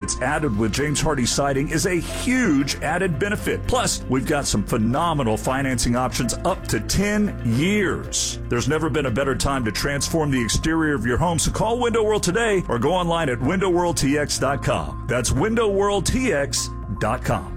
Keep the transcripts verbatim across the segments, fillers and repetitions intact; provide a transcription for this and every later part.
gets added with James Hardie Siding is a huge added benefit. Plus, we've got some phenomenal financing options up to ten years. There's never been a better time to transform the exterior of your home, so call Window World today or go online at window world t x dot com. That's window world t x dot com.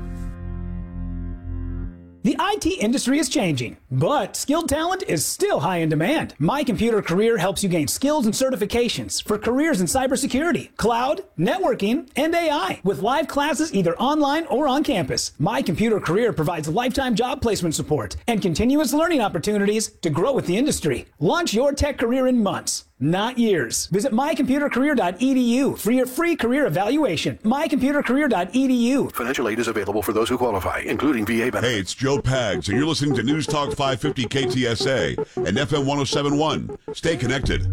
The I T industry is changing, but skilled talent is still high in demand. My Computer Career helps you gain skills and certifications for careers in cybersecurity, cloud, networking, and A I, with live classes either online or on campus. My Computer Career provides lifetime job placement support and continuous learning opportunities to grow with the industry. Launch your tech career in months, not years. Visit my computer career dot e d u for your free career evaluation. my computer career dot e d u. Financial aid is available for those who qualify, including V A benefits. Hey, it's Joe Pags, and you're listening to News Talk five fifty K T S A and F M one oh seven point one. Stay connected.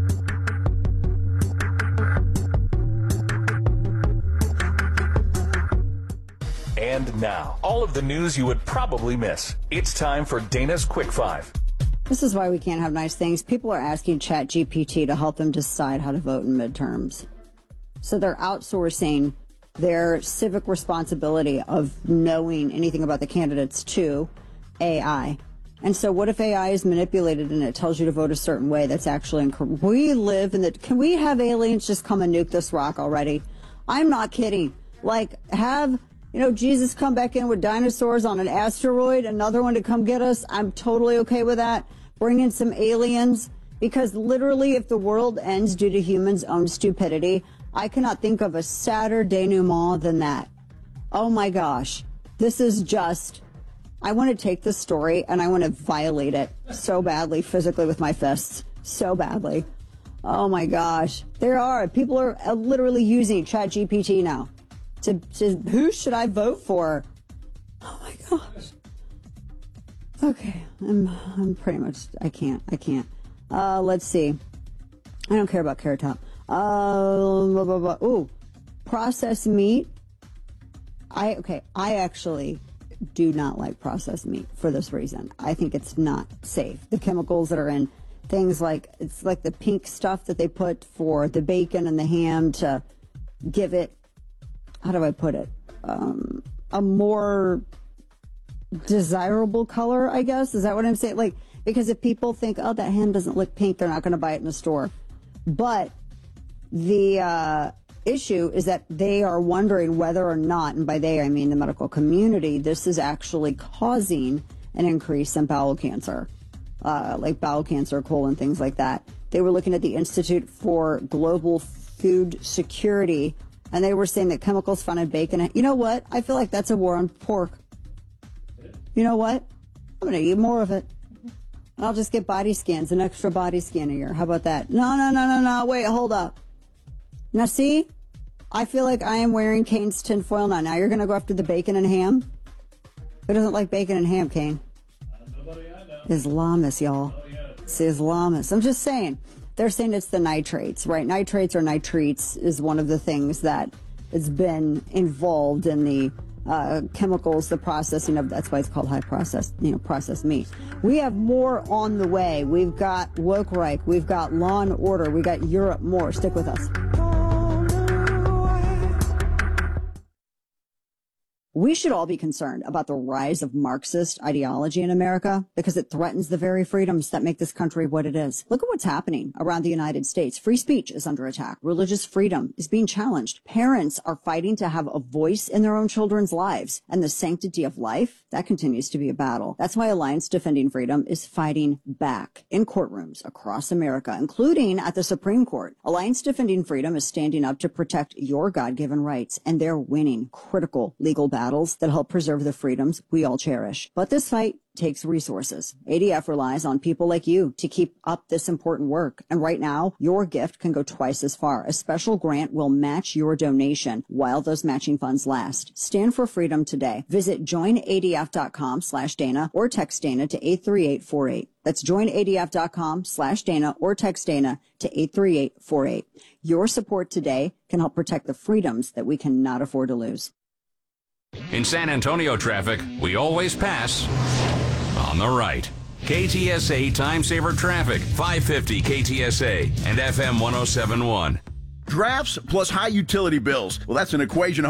And now, all of the news you would probably miss. It's time for Dana's Quick Five. This is why we can't have nice things. People are asking ChatGPT to help them decide how to vote in midterms. So they're outsourcing their civic responsibility of knowing anything about the candidates to A I. And so what if A I is manipulated and it tells you to vote a certain way that's actually incorrect? We live in the... Can we have aliens just come and nuke this rock already? I'm not kidding. Like, have... You know, Jesus come back in with dinosaurs on an asteroid, another one to come get us. I'm totally okay with that. Bring in some aliens, because literally if the world ends due to humans' own stupidity, I cannot think of a sadder denouement than that. Oh my gosh. This is just, I want to take this story and I want to violate it so badly, physically with my fists, so badly. Oh my gosh. There are, people are literally using ChatGPT now. To, to who should I vote for? Oh my gosh. Okay, I'm I'm pretty much I can't I can't. Uh, let's see. I don't care about Carrot Top. Uh, blah, blah, blah. Ooh, processed meat. I okay. I actually do not like processed meat for this reason. I think it's not safe. The chemicals that are in things like it's like the pink stuff that they put for the bacon and the ham to give it. How do I put it? Um, a more desirable color, I guess. Is that what I'm saying? Like, because if people think, oh, that ham doesn't look pink, they're not going to buy it in the store. But the uh, issue is that they are wondering whether or not, and by they I mean the medical community, this is actually causing an increase in bowel cancer, uh, like bowel cancer, colon, things like that. They were looking at the Institute for Global Food Security, and they were saying that chemicals found in bacon. You know what? I feel like that's a war on pork. You know what? I'm going to eat more of it. And I'll just get body scans, an extra body scan a year. How about that? No, no, no, no, no. Wait, hold up. Now, see? I feel like I am wearing Kane's tinfoil now. Now you're going to go after the bacon and ham? Who doesn't like bacon and ham, Kane? Nobody I know. Islamists, y'all. Oh, yeah. It's the Islamists. I'm just saying. They're saying it's the nitrates, right? Nitrates or nitrates is one of the things that has been involved in the uh, chemicals, the processing of, that's why it's called high processed, you know, processed meat. We have more on the way. We've got Woke Reich, we've got Law and Order, we got Europe more. Stick with us. We should all be concerned about the rise of Marxist ideology in America because it threatens the very freedoms that make this country what it is. Look at what's happening around the United States. Free speech is under attack. Religious freedom is being challenged. Parents are fighting to have a voice in their own children's lives. And the sanctity of life, that continues to be a battle. That's why Alliance Defending Freedom is fighting back in courtrooms across America, including at the Supreme Court. Alliance Defending Freedom is standing up to protect your God-given rights, and they're winning critical legal battles. battles that help preserve the freedoms we all cherish. But this fight takes resources. A D F relies on people like you to keep up this important work. And right now, your gift can go twice as far. A special grant will match your donation while those matching funds last. Stand for freedom today. Visit join A D F dot com slash Dana or text Dana to eight three eight four eight. That's join A D F dot com slash Dana or text Dana to eight three eight four eight. Your support today can help protect the freedoms that we cannot afford to lose. In San Antonio traffic, we always pass on the right. K T S A Time Saver Traffic, five fifty K T S A and F M one oh seven point one. Drafts plus high utility bills. Well, that's an equation